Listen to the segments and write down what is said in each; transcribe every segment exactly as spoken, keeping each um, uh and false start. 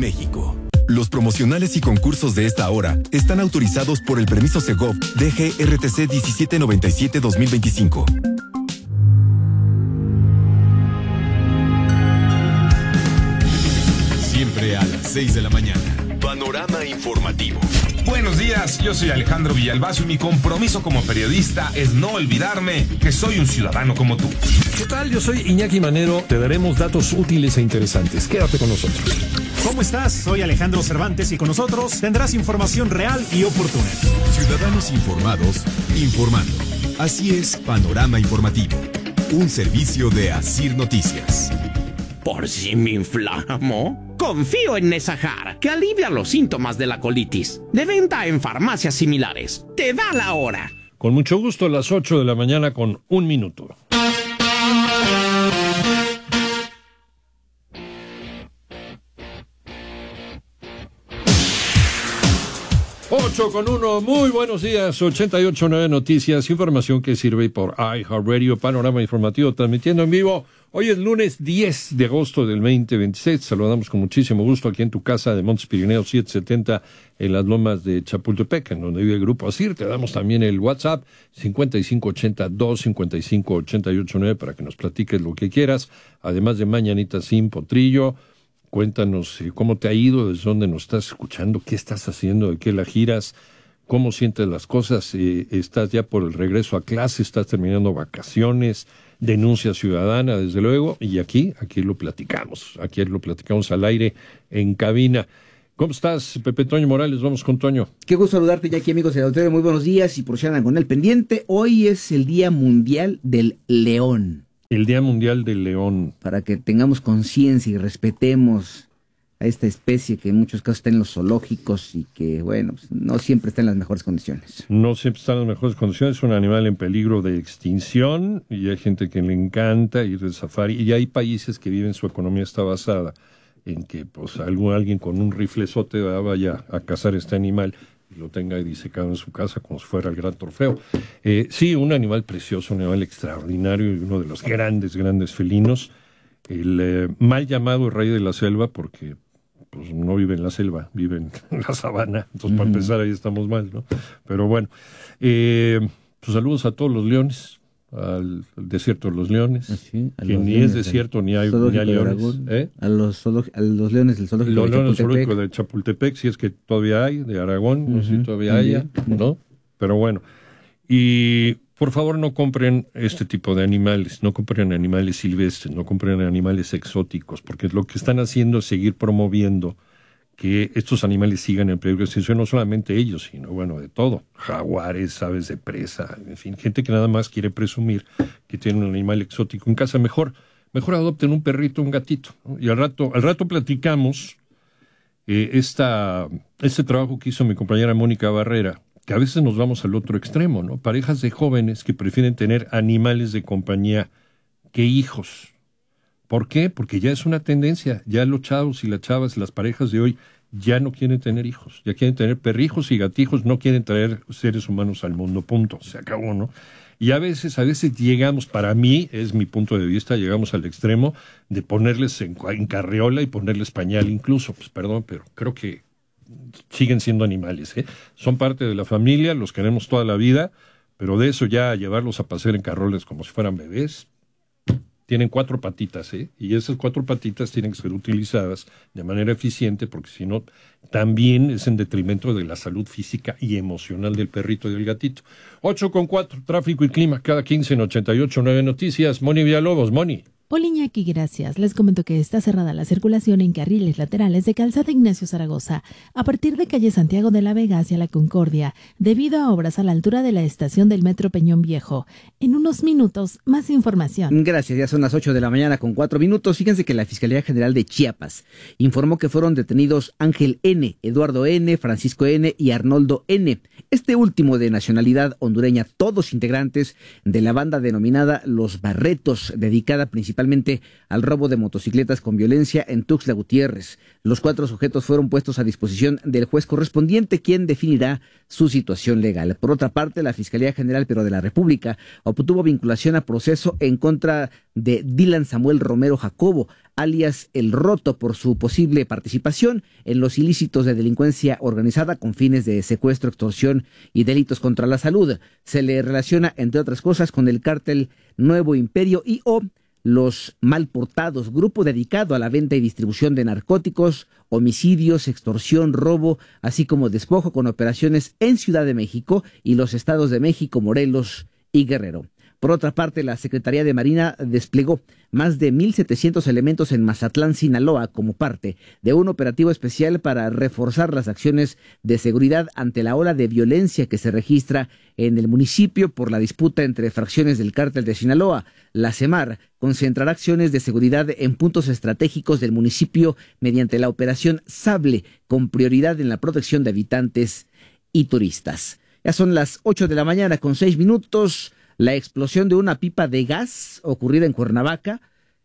México. Los promocionales y concursos de esta hora están autorizados por el permiso Segov D G R T C diecisiete noventa y siete dos mil veinticinco. Siempre a las seis de la mañana. Panorama informativo. Buenos días, yo soy Alejandro Villalbazo y mi compromiso como periodista es no olvidarme que soy un ciudadano como tú. ¿Qué tal? Yo soy Iñaki Manero. Te daremos datos útiles e interesantes. Quédate con nosotros. ¿Cómo estás? Soy Alejandro Cervantes y con nosotros tendrás información real y oportuna. Ciudadanos informados, informando. Así es Panorama Informativo, un servicio de Asir Noticias. Por si me inflamo, confío en Nesajar, que alivia los síntomas de la colitis. De venta en farmacias similares. Te da la hora. Con mucho gusto, a las ocho de la mañana con un minuto. ocho con uno, muy buenos días, ochenta y ocho punto nueve Noticias, información que sirve por iHeartRadio, Panorama Informativo, transmitiendo en vivo. Hoy es lunes diez de agosto del veinte veintiséis, saludamos con muchísimo gusto aquí en tu casa de Montes Pirineos setecientos setenta en las lomas de Chapultepec, en donde vive el Grupo Asir. Te damos también el WhatsApp cincuenta y cinco ochenta y dos cincuenta y cinco ochenta y ocho nueve para que nos platiques lo que quieras, además de Mañanita sin Potrillo. Cuéntanos eh, cómo te ha ido, desde dónde nos estás escuchando, qué estás haciendo, de qué la giras, cómo sientes las cosas, eh, estás ya por el regreso a clase, estás terminando vacaciones, denuncia ciudadana, desde luego, y aquí, aquí lo platicamos, aquí lo platicamos al aire en cabina. ¿Cómo estás, Pepe Toño Morales? Vamos con Toño. Qué gusto saludarte ya aquí, amigos del auditorio, muy buenos días, y por si andan con el pendiente, hoy es el Día Mundial del León. El Día Mundial del León. Para que tengamos conciencia y respetemos a esta especie que en muchos casos está en los zoológicos y que, bueno, pues no siempre está en las mejores condiciones. No siempre está en las mejores condiciones, es un animal en peligro de extinción y hay gente que le encanta ir de safari y hay países que viven, su economía está basada en que pues algún, alguien con un riflezote vaya a cazar este animal y lo tenga disecado en su casa como si fuera el gran trofeo. Eh, sí, un animal precioso, un animal extraordinario y uno de los grandes, grandes felinos. El eh, mal llamado rey de la selva porque pues no vive en la selva, vive en la sabana. Entonces, uh-huh. Para empezar, ahí estamos mal, ¿no? Pero bueno, eh, pues saludos a todos los leones, al, al desierto de los leones, sí, que ni leones, es desierto, ni hay, ni hay leones. ¿Eh? A, los a los leones del zoológico los de leones Chapultepec. Zoológico de Chapultepec, si es que todavía hay, de Aragón, uh-huh. No sé si todavía uh-huh. haya, ¿no? Pero bueno, y por favor no compren este tipo de animales, no compren animales silvestres, no compren animales exóticos, porque lo que están haciendo es seguir promoviendo que estos animales sigan en peligro de extinción, no solamente ellos, sino, bueno, de todo, jaguares, aves de presa, en fin, gente que nada más quiere presumir que tiene un animal exótico en casa. Mejor, mejor adopten un perrito, un gatito, ¿no? Y al rato, al rato platicamos eh, esta, este trabajo que hizo mi compañera Mónica Barrera, que a veces nos vamos al otro extremo, ¿no? Parejas de jóvenes que prefieren tener animales de compañía que hijos. ¿Por qué? Porque ya es una tendencia, ya los chavos y las chavas, las parejas de hoy, ya no quieren tener hijos, ya quieren tener perrijos y gatijos, no quieren traer seres humanos al mundo, punto, se acabó, ¿no? Y a veces, a veces llegamos, para mí, es mi punto de vista, llegamos al extremo de ponerles en, en carriola y ponerles pañal incluso, pues perdón, pero creo que siguen siendo animales, ¿eh? Son parte de la familia, los queremos toda la vida, pero de eso ya llevarlos a pasear en carroles como si fueran bebés, tienen cuatro patitas, ¿eh? Y esas cuatro patitas tienen que ser utilizadas de manera eficiente, porque si no, también es en detrimento de la salud física y emocional del perrito y del gatito. ocho con cuatro, tráfico y clima, cada quince en ochenta y ocho punto nueve Noticias. Moni Villalobos, Moni. Hola Iñaki, gracias. Les comento que está cerrada la circulación en carriles laterales de Calzada Ignacio Zaragoza a partir de calle Santiago de la Vega hacia la Concordia, debido a obras a la altura de la estación del Metro Peñón Viejo. En unos minutos, más información. Gracias, ya son las ocho de la mañana con cuatro minutos. Fíjense que la Fiscalía General de Chiapas informó que fueron detenidos Ángel N., Eduardo N., Francisco N. y Arnoldo N., este último de nacionalidad hondureña, todos integrantes de la banda denominada Los Barretos, dedicada principalmente principalmente al robo de motocicletas con violencia en Tuxtla Gutiérrez. Los cuatro sujetos fueron puestos a disposición del juez correspondiente, quien definirá su situación legal. Por otra parte, la Fiscalía General pero de la República obtuvo vinculación a proceso en contra de Dylan Samuel Romero Jacobo, alias El Roto, por su posible participación en los ilícitos de delincuencia organizada con fines de secuestro, extorsión y delitos contra la salud. Se le relaciona, entre otras cosas, con el cártel Nuevo Imperio y o Los Malportados, grupo dedicado a la venta y distribución de narcóticos, homicidios, extorsión, robo, así como despojo, con operaciones en Ciudad de México y los estados de México, Morelos y Guerrero. Por otra parte, la Secretaría de Marina desplegó más de mil setecientos elementos en Mazatlán, Sinaloa, como parte de un operativo especial para reforzar las acciones de seguridad ante la ola de violencia que se registra en el municipio por la disputa entre fracciones del cártel de Sinaloa. La CEMAR concentrará acciones de seguridad en puntos estratégicos del municipio mediante la operación Sable, con prioridad en la protección de habitantes y turistas. Ya son las ocho de la mañana con seis minutos. La explosión de una pipa de gas ocurrida en Cuernavaca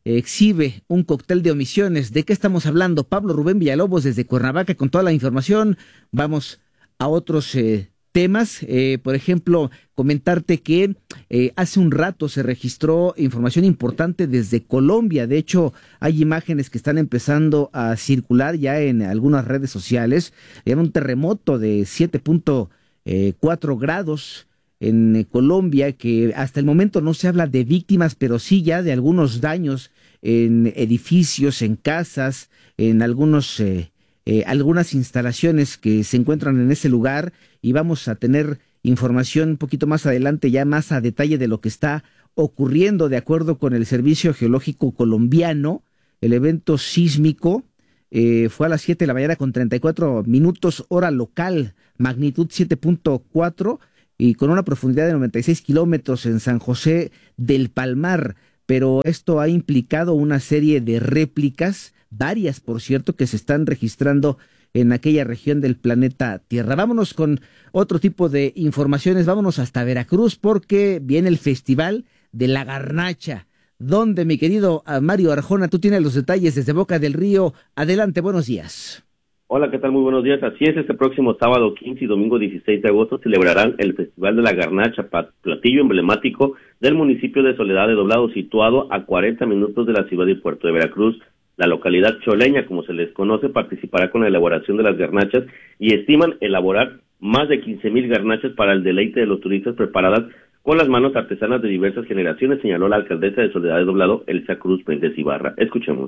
exhibe un cóctel de omisiones. ¿De qué estamos hablando? Pablo Rubén Villalobos desde Cuernavaca con toda la información. Vamos a otros eh, temas. Eh, por ejemplo, comentarte que eh, hace un rato se registró información importante desde Colombia. De hecho, hay imágenes que están empezando a circular ya en algunas redes sociales. Era un terremoto de siete punto cuatro grados en Colombia, que hasta el momento no se habla de víctimas, pero sí ya de algunos daños en edificios, en casas, en algunos eh, eh, algunas instalaciones que se encuentran en ese lugar, y vamos a tener información un poquito más adelante, ya más a detalle de lo que está ocurriendo. De acuerdo con el Servicio Geológico Colombiano, el evento sísmico eh, fue a las siete de la mañana con treinta y cuatro minutos hora local, magnitud siete punto cuatro, y con una profundidad de noventa y seis kilómetros en San José del Palmar, pero esto ha implicado una serie de réplicas, varias por cierto, que se están registrando en aquella región del planeta Tierra. Vámonos con otro tipo de informaciones, vámonos hasta Veracruz, porque viene el Festival de la Garnacha, donde mi querido Mario Arjona, tú tienes los detalles desde Boca del Río. Adelante, buenos días. Hola, ¿qué tal? Muy buenos días. Así es, este próximo sábado quince y domingo dieciséis de agosto celebrarán el Festival de la Garnacha, platillo emblemático del municipio de Soledad de Doblado, situado a cuarenta minutos de la ciudad y puerto de Veracruz. La localidad choleña, como se les conoce, participará con la elaboración de las garnachas y estiman elaborar más de quince mil garnachas para el deleite de los turistas, preparadas con las manos artesanas de diversas generaciones, señaló la alcaldesa de Soledad de Doblado, Elsa Cruz Méndez Ibarra. Escuchemos.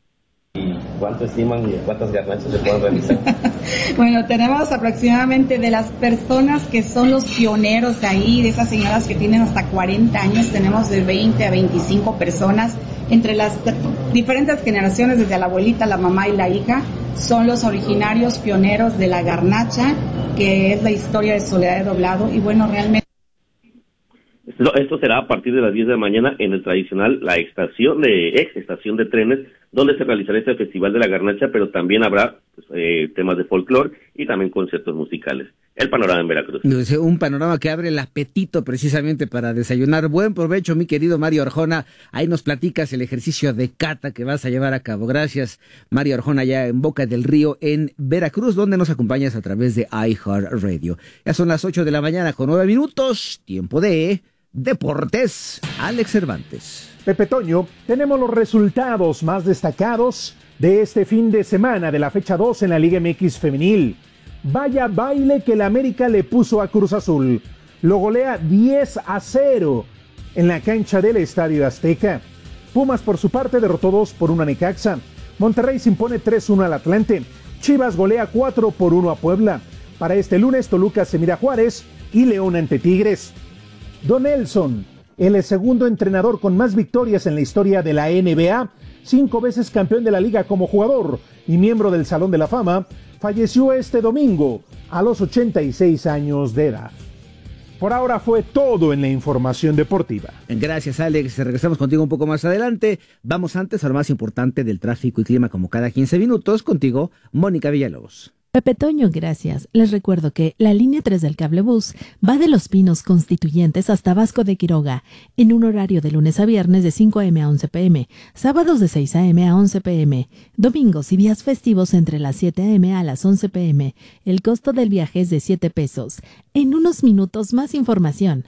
¿Cuánto estiman y cuántas garnachas se pueden realizar? Bueno, tenemos aproximadamente, de las personas que son los pioneros de ahí, de esas señoras que tienen hasta cuarenta años, tenemos de veinte a veinticinco personas, entre las diferentes generaciones, desde la abuelita, la mamá y la hija, son los originarios pioneros de la garnacha, que es la historia de Soledad de Doblado, y bueno, realmente... Esto será a partir de las diez de la mañana en el tradicional, la estación de, ex estación de trenes, donde se realizará este Festival de la Garnacha, pero también habrá pues, eh, temas de folclore y también conciertos musicales. El panorama en Veracruz. Un panorama que abre el apetito precisamente para desayunar. Buen provecho, mi querido Mario Arjona. Ahí nos platicas el ejercicio de cata que vas a llevar a cabo. Gracias, Mario Arjona, ya en Boca del Río, en Veracruz, donde nos acompañas a través de iHeartRadio. Ya son las ocho de la mañana con nueve minutos, tiempo de Deportes. Alex Cervantes. Pepe Toño, tenemos los resultados más destacados de este fin de semana de la fecha dos en la Liga M X Femenil. Vaya baile que la América le puso a Cruz Azul. Lo golea diez a cero en la cancha del Estadio Azteca. Pumas, por su parte, derrotó dos por uno a Necaxa. Monterrey se impone tres uno al Atlante. Chivas golea cuatro por uno a Puebla. Para este lunes, Toluca se mira a Juárez y León ante Tigres. Don Nelson, el segundo entrenador con más victorias en la historia de la N B A, cinco veces campeón de la liga como jugador y miembro del Salón de la Fama, falleció este domingo a los ochenta y seis años de edad. Por ahora fue todo en la información deportiva. Gracias, Alex. Regresamos contigo un poco más adelante. Vamos antes a lo más importante del tráfico y clima, como cada quince minutos. Contigo, Mónica Villalobos. Pepe Toño, gracias. Les recuerdo que la línea tres del cablebús va de Los Pinos Constituyentes hasta Vasco de Quiroga, en un horario de lunes a viernes de cinco a eme a once pe eme, sábados de seis a eme a once pe eme, domingos y días festivos entre las siete a eme a las once pe eme. El costo del viaje es de siete pesos. En unos minutos más información.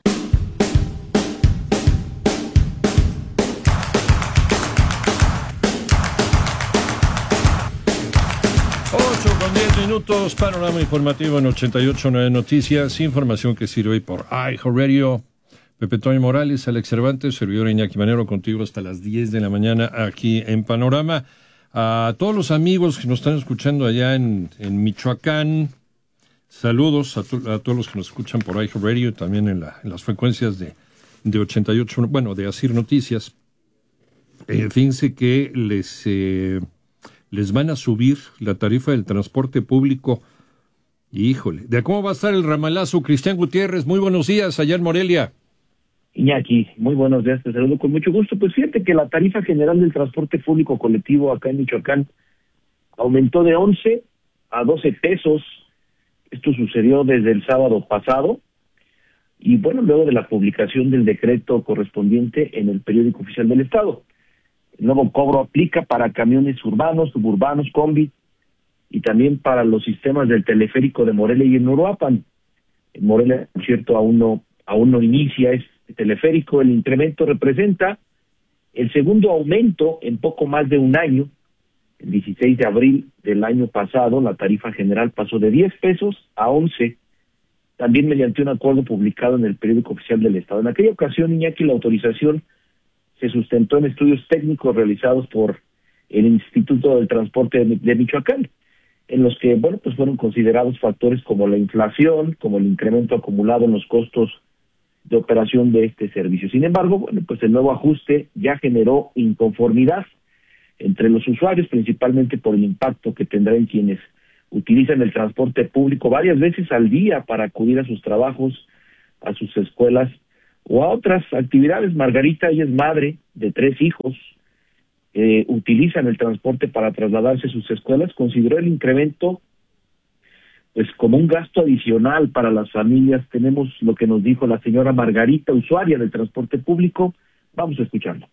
Con diez minutos, panorama informativo en ochenta y ocho punto nueve Noticias, información que sirve por iHeartRadio. Pepe Toño Morales, Alex Cervantes, servidor Iñaki Manero, contigo hasta las diez de la mañana aquí en Panorama. A todos los amigos que nos están escuchando allá en, en Michoacán, saludos a, to, a todos los que nos escuchan por iHeartRadio y también en, la, en las frecuencias de, de ochenta y ocho, bueno, de Asir Noticias. Eh, fíjense que les... Eh, les van a subir la tarifa del transporte público. Híjole, ¿de cómo va a estar el ramalazo? Cristian Gutiérrez, muy buenos días allá en Morelia. Iñaki, muy buenos días, te saludo con mucho gusto. Pues fíjate que la tarifa general del transporte público colectivo acá en Michoacán aumentó de once a doce pesos. Esto sucedió desde el sábado pasado. Y bueno, luego de la publicación del decreto correspondiente en el periódico oficial del Estado. El nuevo cobro aplica para camiones urbanos, suburbanos, combi y también para los sistemas del teleférico de Morelia y en Uruapan. En Morelia, por cierto, aún no, aún no inicia este teleférico. El incremento representa el segundo aumento en poco más de un año. El dieciséis de abril del año pasado, la tarifa general pasó de diez pesos a once, también mediante un acuerdo publicado en el periódico oficial del Estado. En aquella ocasión, Iñaki, la autorización se sustentó en estudios técnicos realizados por el Instituto del Transporte de, de Michoacán, en los que, bueno, pues fueron considerados factores como la inflación, como el incremento acumulado en los costos de operación de este servicio. Sin embargo, bueno, pues el nuevo ajuste ya generó inconformidad entre los usuarios, principalmente por el impacto que tendrá en quienes utilizan el transporte público varias veces al día para acudir a sus trabajos, a sus escuelas o a otras actividades. Margarita, ella es madre de tres hijos, eh, utilizan el transporte para trasladarse a sus escuelas, consideró el incremento pues como un gasto adicional para las familias. Tenemos lo que nos dijo la señora Margarita, usuaria del transporte público. Vamos a escucharlo.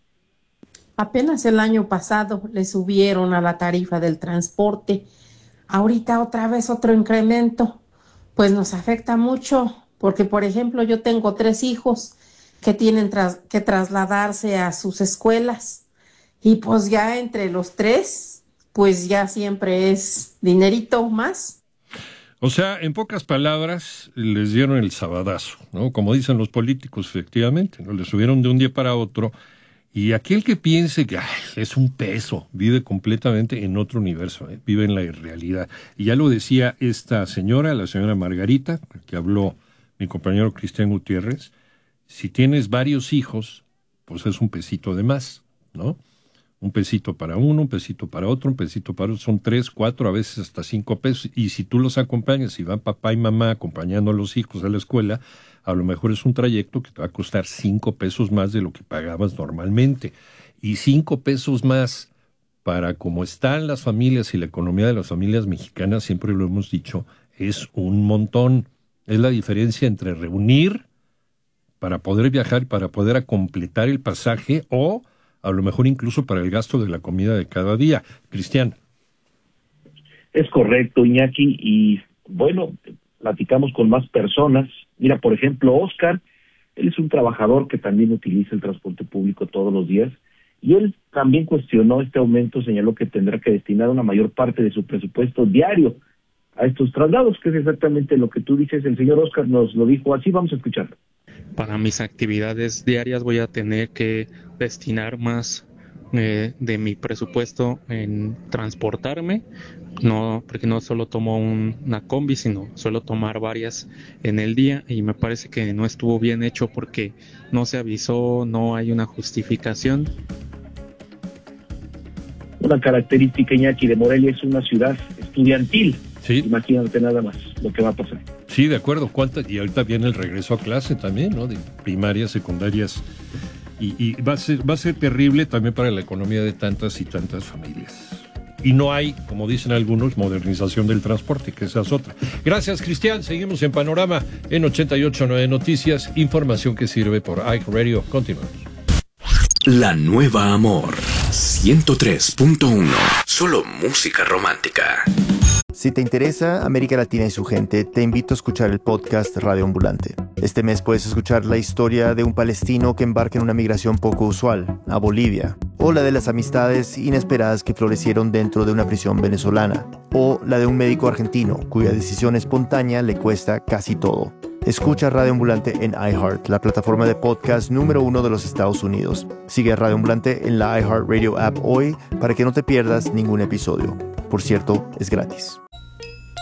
Apenas el año pasado le subieron a la tarifa del transporte, ahorita otra vez otro incremento, pues nos afecta mucho. Porque, por ejemplo, yo tengo tres hijos que tienen tras, que trasladarse a sus escuelas y pues ya entre los tres, pues ya siempre es dinerito más. O sea, en pocas palabras, les dieron el sabadazo, ¿no? Como dicen los políticos, efectivamente, ¿no? Les subieron de un día para otro y aquel que piense que ay, es un peso, vive completamente en otro universo, ¿eh? Vive en la irrealidad. Y ya lo decía esta señora, la señora Margarita, que habló mi compañero Cristian Gutiérrez, si tienes varios hijos, pues es un pesito de más, ¿no? Un pesito para uno, un pesito para otro, un pesito para otro, son tres, cuatro, a veces hasta cinco pesos. Y si tú los acompañas, si van papá y mamá acompañando a los hijos a la escuela, a lo mejor es un trayecto que te va a costar cinco pesos más de lo que pagabas normalmente. Y cinco pesos más para cómo están las familias y la economía de las familias mexicanas, siempre lo hemos dicho, es un montón. Es la diferencia entre reunir para poder viajar, para poder completar el pasaje o a lo mejor incluso para el gasto de la comida de cada día. Cristian. Es correcto, Iñaki, y bueno, platicamos con más personas. Mira, por ejemplo, Oscar, él es un trabajador que también utiliza el transporte público todos los días y él también cuestionó este aumento, señaló que tendrá que destinar una mayor parte de su presupuesto diario a estos traslados, que es exactamente lo que tú dices. El señor Oscar nos lo dijo así, vamos a escucharlo. Para mis actividades diarias voy a tener que destinar más eh, de mi presupuesto en transportarme, no porque no solo tomo un, una combi, sino suelo tomar varias en el día y me parece que no estuvo bien hecho porque no se avisó, no hay una justificación. Una característica, Iñaki, de Morelia es una ciudad estudiantil. Sí. Imagínate nada más lo que va a pasar. Sí, de acuerdo. ¿Cuántas? Y ahorita viene el regreso a clase también, ¿no? De primarias, secundarias. Y, y va a ser, va a ser terrible también para la economía de tantas y tantas familias. y no hay, como dicen algunos, modernización del transporte, que esa es otra. Gracias, Cristian. Seguimos en Panorama en ochenta y ocho punto nueve Noticias, información que sirve por iHeartRadio. Continuamos. La Nueva Amor ciento tres punto uno. Solo música romántica. Si te interesa América Latina y su gente, te invito a escuchar el podcast Radio Ambulante. Este mes puedes escuchar la historia de un palestino que embarca en una migración poco usual, a Bolivia, o la de las amistades inesperadas que florecieron dentro de una prisión venezolana, o la de un médico argentino cuya decisión espontánea le cuesta casi todo. Escucha Radio Ambulante en iHeart, la plataforma de podcast número uno de los Estados Unidos. Sigue a Radio Ambulante en la iHeartRadio app hoy para que no te pierdas ningún episodio. Por cierto, es gratis.